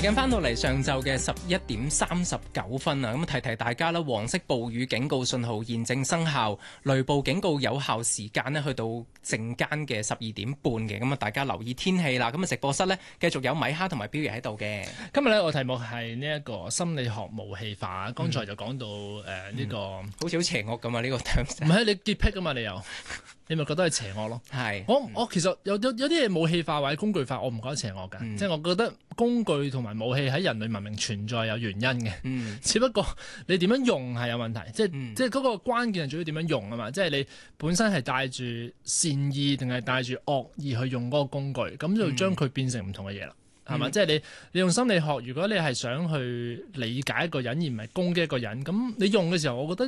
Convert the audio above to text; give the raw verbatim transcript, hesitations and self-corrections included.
間翻到嚟上晝嘅十一點三十九分啊，咁提提大家啦，黃色暴雨警告信號現正生效，雷暴警告有效時間呢去到陣間嘅十二點半嘅，咁啊大家留意天氣啦。咁啊直播室呢，繼續有米哈同埋標爺喺度嘅。 今日呢，我題目係呢一個心理學武器化，剛才就講到誒呢、嗯呃這個、嗯、 好似好邪惡咁啊！呢、這個唔係你潔癖噶嘛？你又你咪覺得係邪惡咯？係我我其實有有有啲嘢武器化或者工具化，我唔覺得邪惡㗎，嗯、即係我覺得工具同埋武器喺人類文明存在有原因嘅，嗯、只不過你點樣用係有問題，即係、嗯、即係嗰個關鍵係主要點樣用啊嘛，即係你本身係帶住善意定係帶住惡意去用嗰個工具，咁就將佢變成唔同嘅嘢啦。係嘛？嗯、即係你，你用心理學，如果你係想去理解一個人而唔係攻擊一個人，咁你用嘅時候，我覺得。